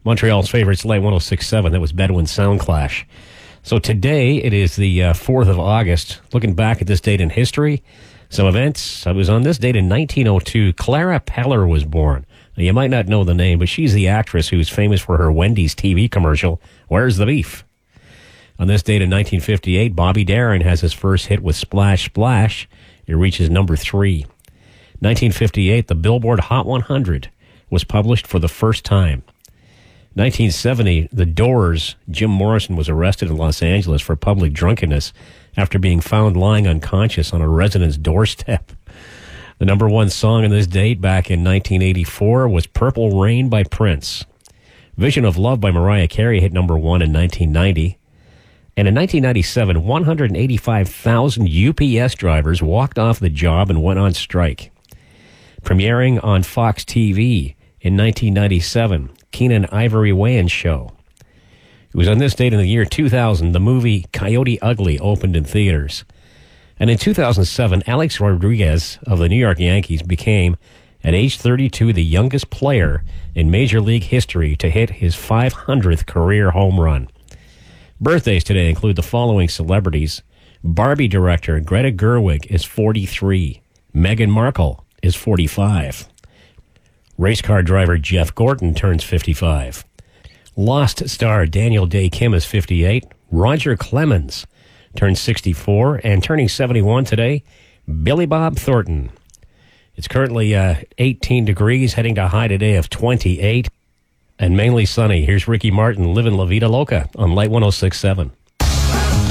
Montreal's favorites, Light 106.7. That was Bedouin Sound Clash. So today, it is the 4th of August. Looking back at this date in history, some events. It was on this date in 1902, Clara Peller was born. Now, you might not know the name, but she's the actress who's famous for her Wendy's TV commercial, Where's the Beef? On this date in 1958, Bobby Darin has his first hit with Splash Splash. It reaches number 3. 1958, the Billboard Hot 100 was published for the first time. 1970, The Doors' Jim Morrison was arrested in Los Angeles for public drunkenness after being found lying unconscious on a resident's doorstep. The number one song on this date back in 1984 was Purple Rain by Prince. Vision of Love by Mariah Carey hit number 1 in 1990. And in 1997, 185,000 UPS drivers walked off the job and went on strike. Premiering on Fox TV in 1997, Keenen Ivory Wayans Show. It was on this date in the year 2000, the movie Coyote Ugly opened in theaters. And in 2007, Alex Rodriguez of the New York Yankees became, at age 32, the youngest player in Major League history to hit his 500th career home run. Birthdays today include the following celebrities. Barbie director Greta Gerwig is 43. Meghan Markle is 45. Race car driver Jeff Gordon turns 55. Lost star Daniel Day Kim is 58. Roger Clemens turns 64. And turning 71 today, Billy Bob Thornton. It's currently 18 degrees, heading to a high today of 28. And mainly sunny. Here's Ricky Martin, Livin' La Vida Loca on Light 106.7.